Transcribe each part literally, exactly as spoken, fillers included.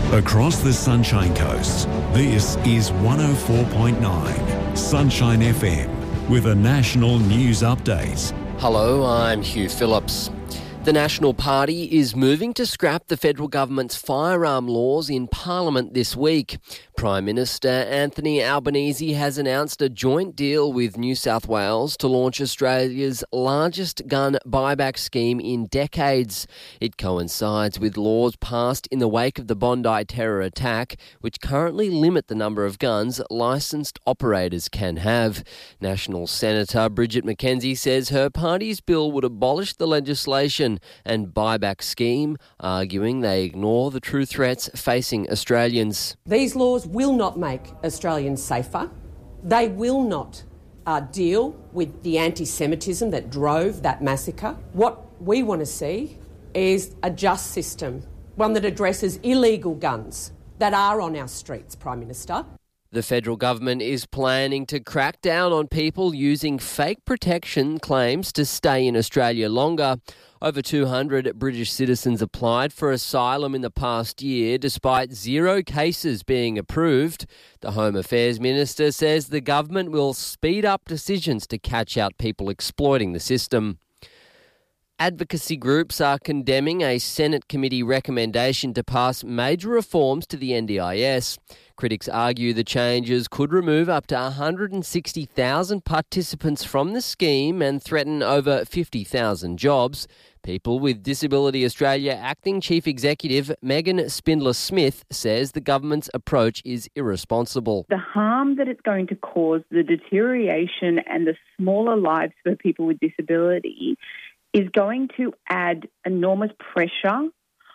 Across the Sunshine Coast, this is one oh four point nine Sunshine F M with a national news update. Hello, I'm Hugh Phillips. The National Party is moving to scrap the federal government's firearm laws in Parliament this week. Prime Minister Anthony Albanese has announced a joint deal with New South Wales to launch Australia's largest gun buyback scheme in decades. It coincides with laws passed in the wake of the Bondi terror attack, which currently limit the number of guns licensed operators can have. National Senator Bridget McKenzie says her party's bill would abolish the legislation and buyback scheme, arguing they ignore the true threats facing Australians. These laws will not make Australians safer. They will not uh, deal with the anti-Semitism that drove that massacre. What we want to see is a just system, one that addresses illegal guns that are on our streets, Prime Minister. The federal government is planning to crack down on people using fake protection claims to stay in Australia longer. Over two hundred British citizens applied for asylum in the past year, despite zero cases being approved. The Home Affairs Minister says the government will speed up decisions to catch out people exploiting the system. Advocacy groups are condemning a Senate committee recommendation to pass major reforms to the N D I S. Critics argue the changes could remove up to one hundred sixty thousand participants from the scheme and threaten over fifty thousand jobs. People with Disability Australia Acting Chief Executive Megan Spindler-Smith says the government's approach is irresponsible. The harm that it's going to cause, the deterioration and the smaller lives for people with disability is going to add enormous pressure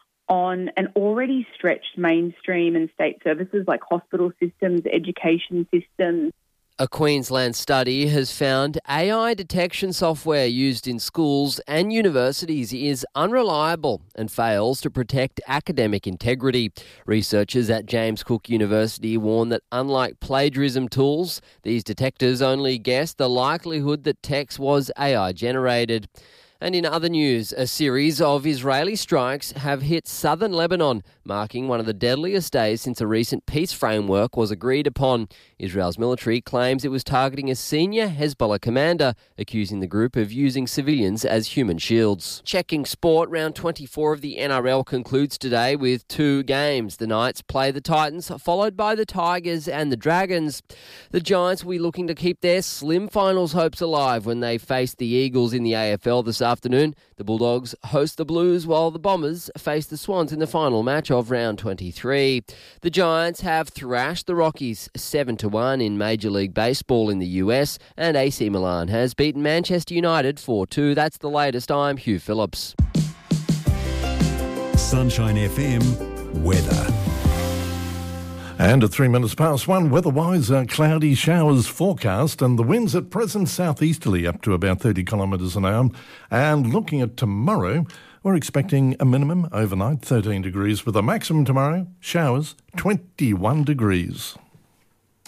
on an already stretched mainstream and state services like hospital systems, education systems. A Queensland study has found A I detection software used in schools and universities is unreliable and fails to protect academic integrity. Researchers at James Cook University warn that unlike plagiarism tools, these detectors only guess the likelihood that text was A I generated. And in other news, a series of Israeli strikes have hit southern Lebanon, marking one of the deadliest days since a recent peace framework was agreed upon. Israel's military claims it was targeting a senior Hezbollah commander, accusing the group of using civilians as human shields. Checking sport, round twenty-four of the N R L concludes today with two games. The Knights play the Titans, followed by the Tigers and the Dragons. The Giants will be looking to keep their slim finals hopes alive when they face the Eagles in the A F L this afternoon. The Bulldogs host the Blues while the Bombers face the Swans in the final match of round twenty-three. The Giants have thrashed the Rockies seven to one in Major League Baseball in the U S, and A C Milan has beaten Manchester United four two. That's the latest. I'm Hugh Phillips. Sunshine F M weather. And at three minutes past one, weather-wise, uh, cloudy showers forecast, and the winds at present southeasterly up to about thirty kilometres an hour. And looking at tomorrow, we're expecting a minimum overnight thirteen degrees with a maximum tomorrow, showers twenty-one degrees.